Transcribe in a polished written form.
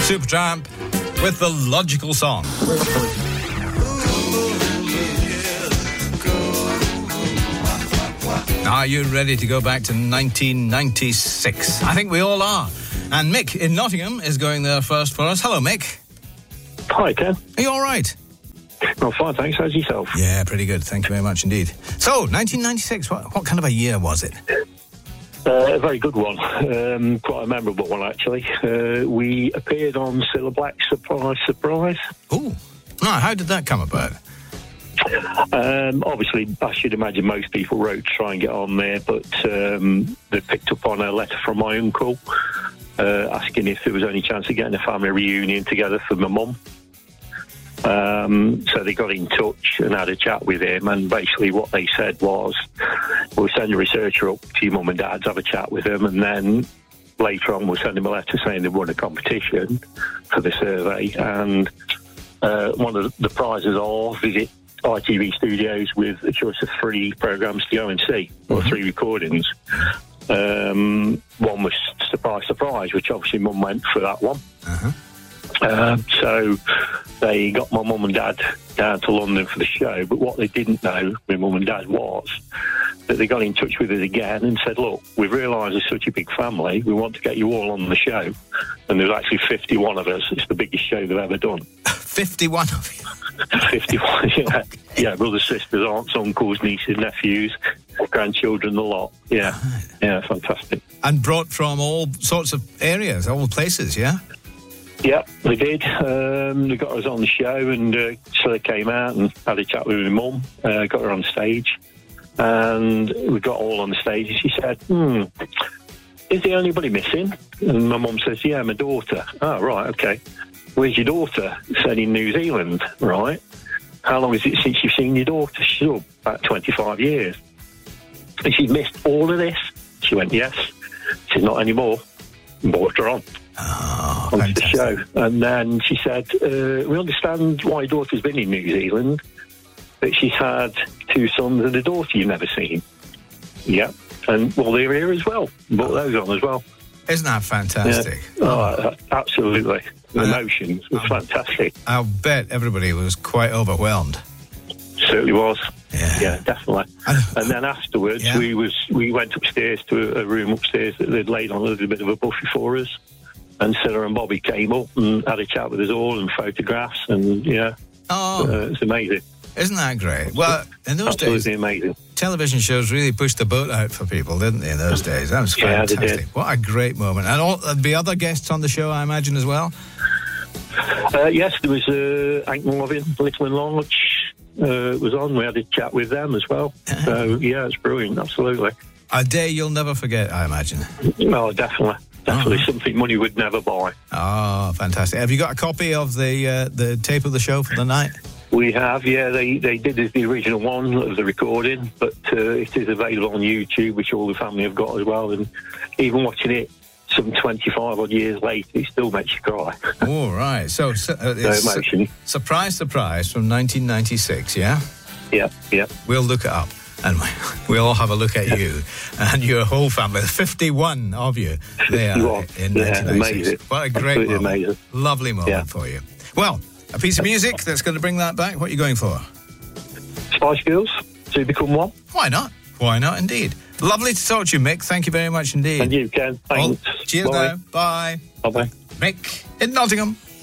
Supertramp with The Logical Song. Are you ready to go back to 1996? I think we all are. And Mick in Nottingham is going there first for us. Hello, Mick. Hi, Ken. Are you all right? I'm fine, thanks. How's yourself? Yeah, pretty good. Thank you very much indeed. So, 1996, what kind of a year was it? A very good one. Quite a memorable one, actually. We appeared on Cilla Black's Surprise, Surprise. Ooh. Now, how did that come about? Obviously, I should imagine most people wrote to try and get on there, but they picked up on a letter from my uncle asking if there was any chance of getting a family reunion together for my mum. So they got in touch and had a chat with him, and basically what they said was, we'll send a researcher up to your mum and dad's, have a chat with them, and then later on we'll send them a letter saying they won a competition for the survey, and one of the prizes are visit ITV Studios with a choice of 3 programmes to go and see, or 3 recordings. One was Surprise, Surprise, which obviously Mum went for that one. So they got my mum and dad down to London for the show, but what they didn't know, my mum and dad, was that they got in touch with us again and said, look, we've realised there's such a big family, we want to get you all on the show. And there's actually 51 of us. It's the biggest show they've ever done. 51 of you? 51, yeah. Yeah, brothers, sisters, aunts, uncles, nieces, nephews, grandchildren, the lot. Yeah, yeah, fantastic. And brought from all sorts of areas, all places, yeah? Yeah, they did. They got us on the show, and so they came out and had a chat with my mum, got her on stage, and we got all on the stage, and she said, is there anybody missing? And my mum says, yeah, my daughter. Oh, right, okay. Where's your daughter? Said in New Zealand, right? How long is it since you've seen your daughter? She said, about 25 years. And she'd missed all of this. She went, yes. She said, not anymore. And brought her on. Oh, onto the show. And then she said, we understand why your daughter's been in New Zealand, but she's had 2 sons and a daughter you've never seen. Yeah. And, well, they're here as well. Brought those on as well. Isn't that fantastic? Yeah. Oh, absolutely. The emotions was fantastic. I'll bet everybody was quite overwhelmed. Certainly was. Yeah, definitely. And then afterwards, we went upstairs to a room upstairs that they'd laid on a little bit of a buffet for us. And Cilla and Bobby came up and had a chat with us all and photographs, and it's amazing. Isn't that great? Well, in those days, amazing. Television shows really pushed the boat out for people, didn't they, in those days? That was fantastic. They did. What a great moment. And there'd be other guests on the show, I imagine, as well? Yes, there was Hank Marvin, Little and Large was on. We had a chat with them as well. So, yeah, it's brilliant, absolutely. A day you'll never forget, I imagine. Oh, definitely. Definitely something money would never buy. Oh, fantastic. Have you got a copy of the tape of the show for the night? We have, yeah. They did the original one of the recording, but it is available on YouTube, which all the family have got as well. And even watching it some 25 odd years later, it still makes you cry. All right. So it's emotion. Surprise, surprise from 1996, yeah? Yeah. We'll look it up. And we'll all have a look at you and your whole family. 51 of you there in 1996. Amazing. What a great Absolutely moment. Amazing. Lovely moment for you. Well, a piece of music that's going to bring that back. What are you going for? Spice Girls, To Become One. Why not? Why not, indeed. Lovely to talk to you, Mick. Thank you very much indeed. And you, Ken. Thanks. Cheers now. Bye. Bye-bye. Mick in Nottingham.